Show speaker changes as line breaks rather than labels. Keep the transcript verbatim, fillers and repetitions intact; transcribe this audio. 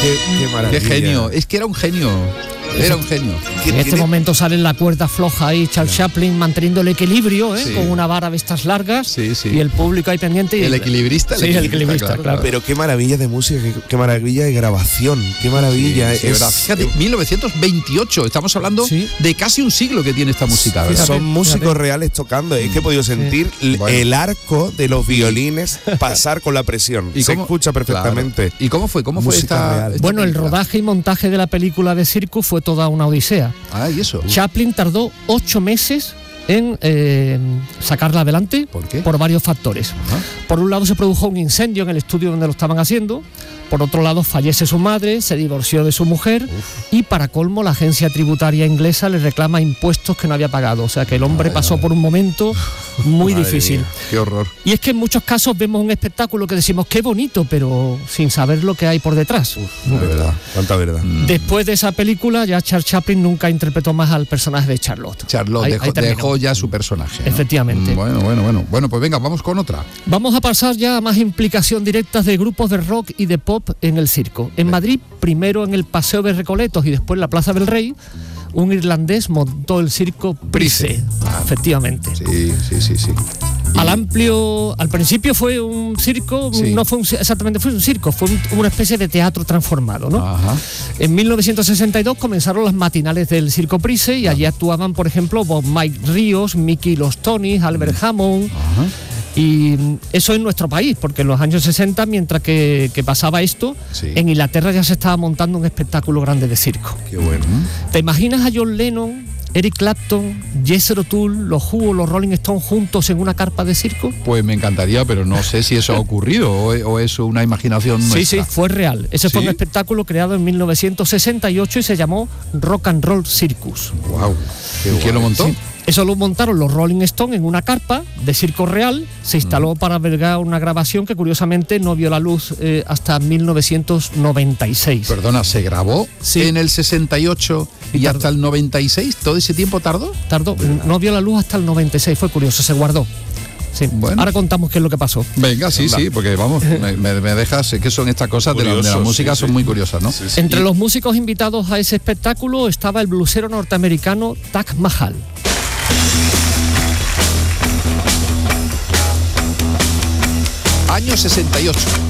qué, qué maravilla.
Qué genio, es que era un genio. Era un genio.
En este
tiene...
momento sale la cuerda floja ahí, Charles claro. Chaplin manteniendo el equilibrio, ¿eh?
Sí.
Con una vara de estas largas,
sí, sí.
y el público ahí pendiente. Y
el equilibrista.
El sí, equilibrista, el equilibrista claro, claro.
Pero qué maravilla de música, qué, qué maravilla de grabación, qué maravilla.
Sí, sí,
es,
fíjate, mil novecientos veintiocho, estamos hablando sí. de casi un siglo que tiene esta música.
Sí, son músicos fíjate. reales tocando, es que he podido sentir sí. bueno. el arco de los violines pasar con la presión. ¿Y Se cómo? escucha perfectamente.
Claro. ¿Y cómo fue? ¿Cómo música fue esta, real. esta
Bueno,
película?
El rodaje y montaje de la película de circo fue toda una odisea.
Ah, ¿y eso?
Chaplin tardó ocho meses en eh, sacarla adelante.
¿Por qué?
Por varios factores.
Ajá.
Por un lado se produjo un incendio en el estudio donde lo estaban haciendo. Por otro lado fallece su madre, se divorció de su mujer. Uf. Y para colmo la agencia tributaria inglesa le reclama impuestos que no había pagado. O sea que el hombre ay, pasó ay. por un momento muy Madre difícil.
Mía, qué horror.
Y es que en muchos casos vemos un espectáculo que decimos qué bonito, pero sin saber lo que hay por detrás.
Uf, de verdad, cuánta verdad.
Después de esa película ya Charles Chaplin nunca interpretó más al personaje de Charlotte.
Charlotte ahí, dejó, ahí dejó ya su personaje, ¿no?
Efectivamente.
Bueno, bueno, bueno. Bueno, pues venga, vamos con otra.
Vamos a pasar ya a más implicación directa de grupos de rock y de pop en el circo. En Madrid, primero en el Paseo de Recoletos y después en la Plaza del Rey, un irlandés montó el circo Price. Ah, efectivamente.
Sí, sí, sí, sí.
Al amplio, al principio fue un circo, sí. no fue un, exactamente fue un circo, fue un, una especie de teatro transformado, ¿no?
Ajá.
En mil novecientos sesenta y dos comenzaron las matinales del circo Price y allí actuaban, por ejemplo, Bob Mike Ríos, Mickey Los Tonys, Albert Hammond.
Ajá.
Y eso en nuestro país, porque en los años sesenta, mientras que, que pasaba esto, sí. en Inglaterra ya se estaba montando un espectáculo grande de circo.
Qué bueno.
¿Te imaginas a John Lennon, Eric Clapton, Jethro Tull, los Who, los Rolling Stones juntos en una carpa de circo?
Pues me encantaría, pero no sé si eso ha ocurrido o, o es una imaginación nuestra.
Sí, sí, fue real. Ese ¿Sí? fue un espectáculo creado en mil novecientos sesenta y ocho y se llamó Rock and Roll Circus.
Wow. ¿Quién lo montó?
Sí. Eso lo montaron los Rolling Stones en una carpa de circo real. Se instaló mm. para albergar una grabación que curiosamente no vio la luz eh, hasta mil novecientos noventa y seis.
Perdona, ¿se grabó sí. en el sesenta y ocho y, y hasta el noventa y seis? ¿Todo ese tiempo tardó?
Tardó, no vio la luz hasta el noventa y seis, fue curioso, se guardó. Sí. Bueno. Ahora contamos qué es lo que pasó.
Venga, sí, sí, porque vamos, me, me dejas, que son estas cosas Curiosos, de, la, de la música, sí, son sí. muy curiosas, ¿no?
Sí, sí. Entre y... los músicos invitados a ese espectáculo estaba el blusero norteamericano Taj Mahal.
Año sesenta y ocho.